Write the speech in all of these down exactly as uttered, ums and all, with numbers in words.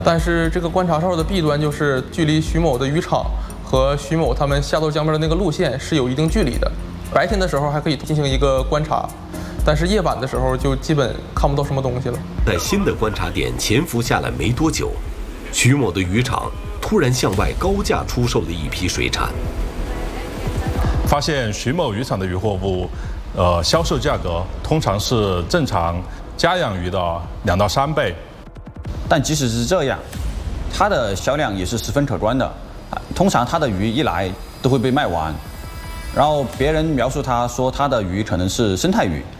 但是这个观察哨的弊端就是距离徐某的渔场和徐某他们下到江边的那个路线是有一定距离的。白天的时候还可以进行一个观察，但是夜晚的时候就基本看不到什么东西了。 在新的观察点潜伏下来没多久，徐某的渔场突然向外高价出售了一批水产。 发现徐某渔场的渔获物，呃，销售价格通常是正常家养鱼的两到三倍。 但即使是这样，它的销量也是十分可观的。通常它的鱼一来都会被卖完，然后别人描述它说它的鱼可能是生态鱼。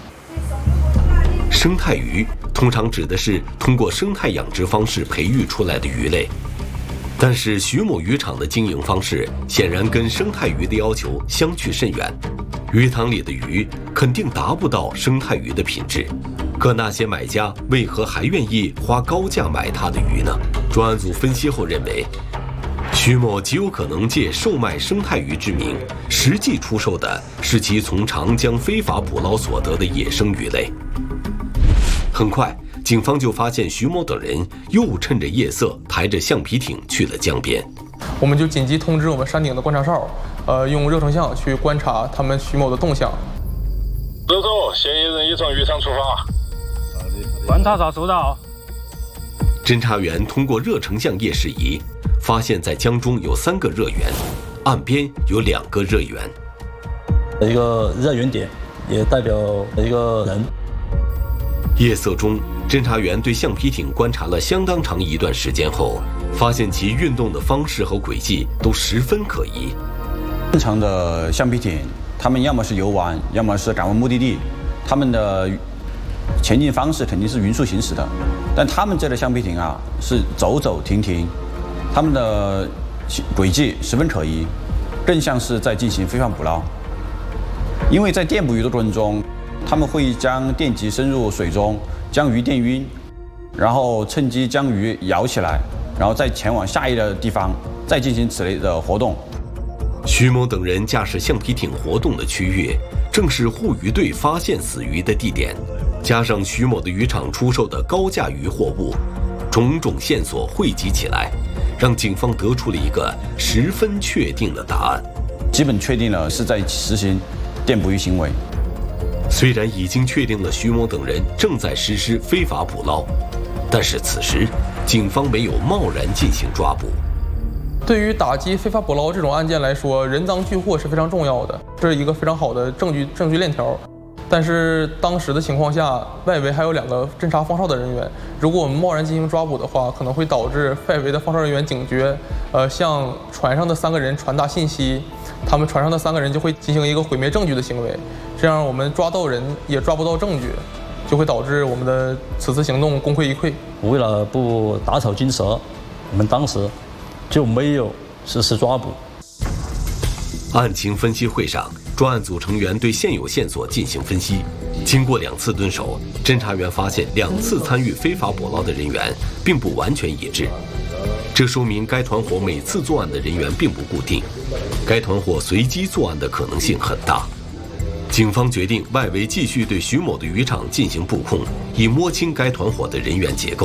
生态鱼通常指的是通过生态养殖方式培育出来的鱼类，但是徐某渔场的经营方式显然跟生态鱼的要求相去甚远，鱼塘里的鱼肯定达不到生态鱼的品质。可那些买家为何还愿意花高价买他的鱼呢？专案组分析后认为，徐某极有可能借售卖生态鱼之名，实际出售的是其从长江非法捕捞所得的野生鱼类。很快，警方就发现徐某等人又趁着夜色抬着橡皮艇去了江边。 我们就紧急通知我们山顶的观察哨，呃，用热成像去观察他们徐某的动向。 走走，嫌疑人已从渔场出发。 观察哨收到。 侦查员通过热成像夜视仪，发现在江中有三个热源，岸边有两个热源。 一个热源点也代表一个人。 夜色中，侦查员对橡皮艇观察了相当长一段时间后，发现其运动的方式和轨迹都十分可疑。 正常的橡皮艇，他们要么是游玩，要么是赶往目的地，他们的前进方式肯定是匀速行驶的。但他们这类橡皮艇啊，是走走停停，他们的轨迹十分可疑，更像是在进行非法捕捞。因为在电捕鱼的过程中，他们会将电极深入水中，将鱼电晕，然后趁机将鱼摇起来，然后再前往下一个地方，再进行此类的活动。 徐某等人驾驶橡皮艇活动的区域，正是护渔队发现死鱼的地点，加上徐某的渔场出售的高价渔货物，种种线索汇集起来，让警方得出了一个十分确定的答案。 基本确定了是在实行电捕鱼行为。 虽然已经确定了徐某等人正在实施非法捕捞，但是此时警方没有贸然进行抓捕。 对于打击非法捕捞这种案件来说，人赃俱获是非常重要的，这是一个非常好的证据证据链条。但是当时的情况下，外围还有两个侦察放哨的人员，如果我们贸然进行抓捕的话，可能会导致外围的放哨人员警觉，呃，向船上的三个人传达信息，他们船上的三个人就会进行一个毁灭证据的行为，这样我们抓到人也抓不到证据，就会导致我们的此次行动功亏一篑。 为了不打草惊蛇，我们当时就没有实施抓捕。 案情分析会上，专案组成员对现有线索进行分析。经过两次蹲守，侦查员发现两次参与非法捕捞的人员并不完全一致，这说明该团伙每次作案的人员并不固定，该团伙随机作案的可能性很大。警方决定外围继续对徐某的渔场进行布控，以摸清该团伙的人员结构。